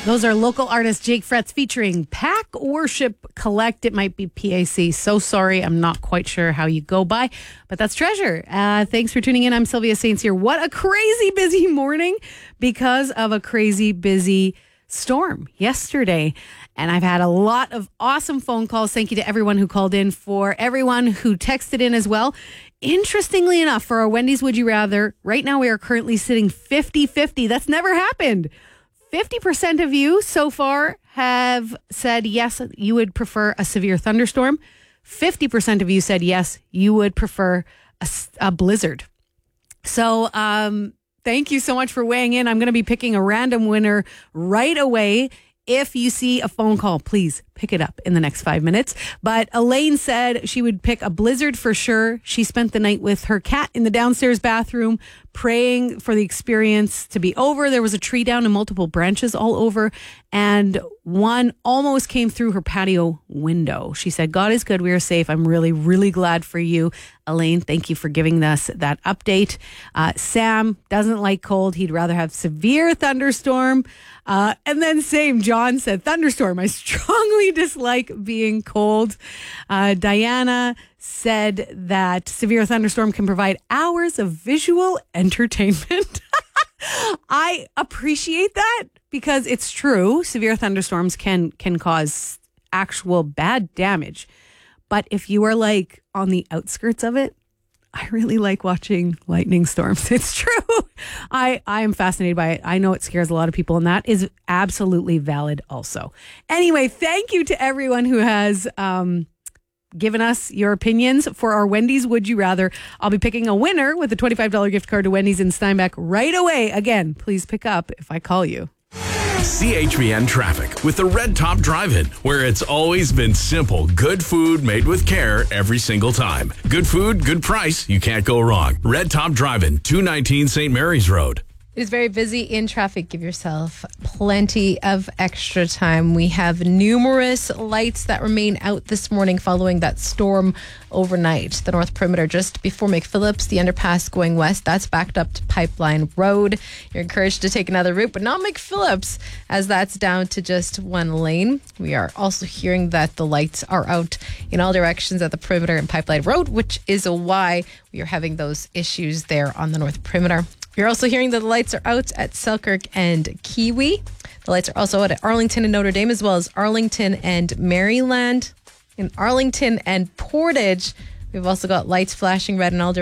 Those are local artist Jake Fretz featuring Pack Worship Collect. It might be PAC. So sorry. I'm not quite sure how you go by, but that's Treasure. Thanks for tuning in. I'm Sylvia Saints here. What a crazy busy morning because of a crazy busy storm yesterday. And I've had a lot of awesome phone calls. Thank you to everyone who called in, for everyone who texted in as well. Interestingly enough, for our Wendy's Would You Rather, right now we are currently sitting 50-50. That's never happened. 50% of you so far have said yes, you would prefer a severe thunderstorm. 50% of you said yes, you would prefer a blizzard. So thank you so much for weighing in. I'm going to be picking a random winner right away. If you see a phone call, please pick it up in the next 5 minutes. But Elaine said she would pick a blizzard for sure. She spent the night with her cat in the downstairs bathroom, praying for the experience to be over. There was a tree down and multiple branches all over, and one almost came through her patio window. She said, God is good. We are safe. I'm really, really glad for you. Elaine, thank you for giving us that update. Sam doesn't like cold. He'd rather have severe thunderstorm. And then same, John said, thunderstorm. I strongly dislike being cold. Diana said that severe thunderstorm can provide hours of visual entertainment. I appreciate that because it's true. Severe thunderstorms can cause actual bad damage. But if you are like on the outskirts of it, I really like watching lightning storms. It's true. I am fascinated by it. I know it scares a lot of people, and that is absolutely valid also. Anyway, thank you to everyone who has given us your opinions for our Wendy's Would You Rather. I'll be picking a winner with a $25 gift card to Wendy's in Steinbach right away. Again, please pick up if I call you. CHBN Traffic with the Red Top Drive-In, where it's always been simple. Good food made with care every single time. Good food, good price. You can't go wrong. Red Top Drive-In, 219 St. Mary's Road. It is very busy in traffic. Give yourself plenty of extra time. We have numerous lights that remain out this morning following that storm overnight. The North Perimeter just before McPhillips, the underpass going west, that's backed up to Pipeline Road. You're encouraged to take another route, but not McPhillips, as that's down to just one lane. We are also hearing that the lights are out in all directions at the Perimeter and Pipeline Road, which is why we are having those issues there on the North Perimeter. You're also hearing that the lights are out at Selkirk and Kiwi. The lights are also out at Arlington and Notre Dame, as well as Arlington and Maryland. In Arlington and Portage, we've also got lights flashing red in all directions.